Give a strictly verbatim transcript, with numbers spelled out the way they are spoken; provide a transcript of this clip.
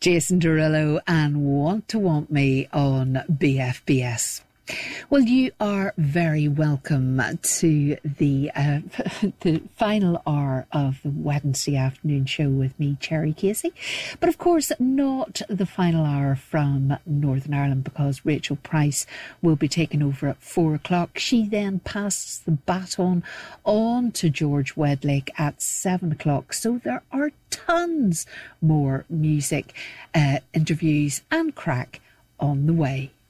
Jason Derulo and Want to Want Me on B F B S. Well, you are very welcome to the uh, the final hour of the Wednesday afternoon show with me, Cherry Casey. But of course, not the final hour from Northern Ireland, because Rachel Price will be taking over at four o'clock. She then passes the baton on to George Wedlake at seven o'clock. So there are tons more music, uh, interviews and crack on the way.